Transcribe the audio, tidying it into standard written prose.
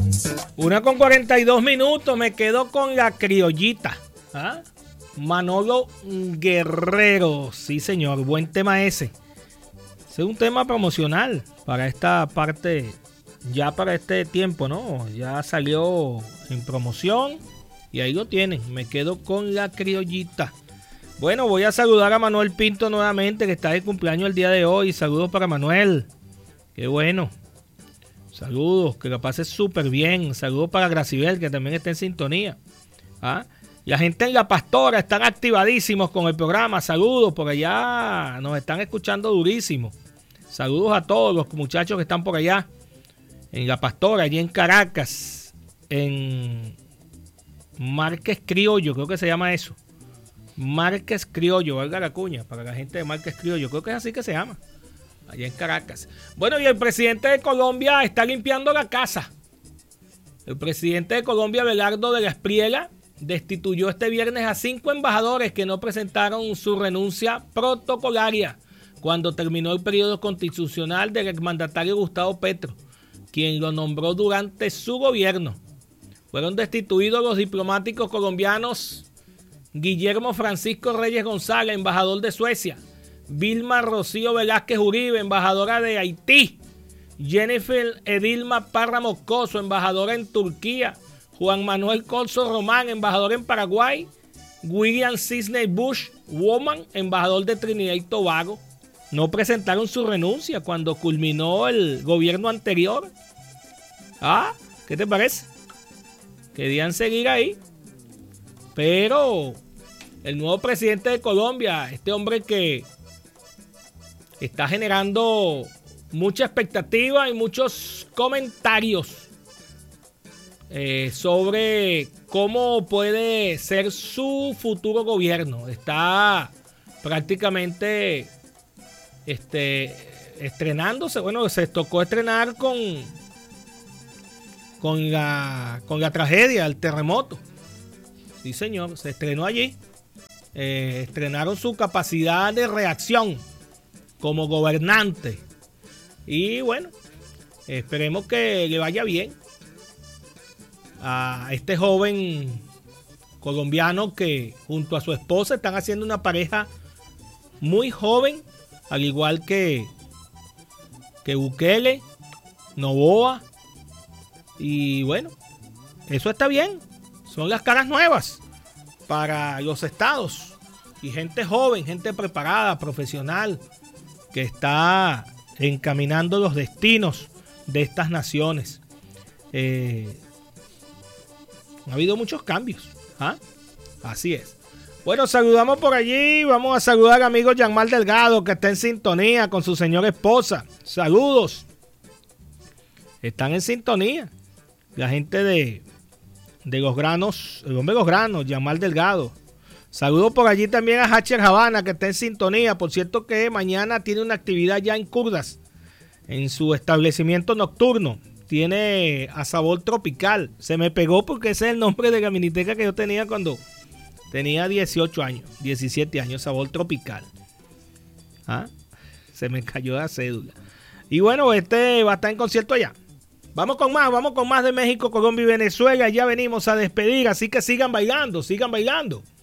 1:42, me quedo con la criollita. ¿Ah? Manolo Guerrero, sí señor, buen tema ese. Ese es un tema promocional para esta parte, ya para este tiempo, ¿no? Ya salió en promoción y ahí lo tienen, me quedo con la criollita. Bueno, voy a saludar a Manuel Pinto nuevamente, que está de cumpleaños el día de hoy. Saludos para Manuel, qué bueno. Saludos, que lo pases súper bien. Saludos para Gracibel, que también está en sintonía. ¿Ah? La gente en La Pastora están activadísimos con el programa. Saludos, por allá nos están escuchando durísimo. Saludos a todos los muchachos que están por allá. En La Pastora, allí en Caracas. En Márquez Criollo, creo que se llama eso. Márquez Criollo, valga la cuña, para la gente de Márquez Criollo. Creo que es así que se llama. Allá en Caracas. Bueno, y el presidente de Colombia está limpiando la casa. El presidente de Colombia, Abelardo de la Espriella, destituyó este viernes a 5 embajadores que no presentaron su renuncia protocolaria cuando terminó el periodo constitucional del exmandatario Gustavo Petro, quien lo nombró durante su gobierno. Fueron destituidos los diplomáticos colombianos Guillermo Francisco Reyes González, embajador de Suecia, Vilma Rocío Velázquez Uribe, embajadora de Haití, Jennifer Edilma Parra Moscoso, embajadora en Turquía, Juan Manuel Corso Román, embajador en Paraguay, William Sidney Bush Woman, embajador de Trinidad y Tobago. No presentaron su renuncia cuando culminó el gobierno anterior. ¿Ah? ¿Qué te parece? Querían seguir ahí. Pero el nuevo presidente de Colombia, este hombre que está generando mucha expectativa y muchos comentarios sobre cómo puede ser su futuro gobierno. Está prácticamente estrenándose. Bueno, se tocó estrenar con la tragedia, el terremoto. Sí, señor, se estrenó allí. Estrenaron su capacidad de reacción como gobernante. Y bueno, esperemos que le vaya bien a este joven colombiano que junto a su esposa están haciendo una pareja muy joven, al igual que Bukele, Noboa. Y bueno, eso está bien. Son las caras nuevas para los estados. Y gente joven, gente preparada, profesional, que está encaminando los destinos de estas naciones. Ha habido muchos cambios. ¿Ah? Así es. Bueno, saludamos por allí. Vamos a saludar al amigo Yanmar Delgado, que está en sintonía con su señora esposa. Saludos. Están en sintonía. La gente de los granos, el hombre de los granos, Yanmar Delgado. Saludos por allí también a Hacher Habana, que está en sintonía. Por cierto que mañana tiene una actividad ya en Curdas, en su establecimiento nocturno. Tiene a sabor tropical. Se me pegó porque ese es el nombre de la miniteca que yo tenía cuando tenía 18 años, 17 años, sabor tropical. ¿Ah? Se me cayó la cédula. Y bueno, va a estar en concierto allá. Vamos con más de México, Colombia y Venezuela. Ya venimos a despedir, así que sigan bailando, sigan bailando.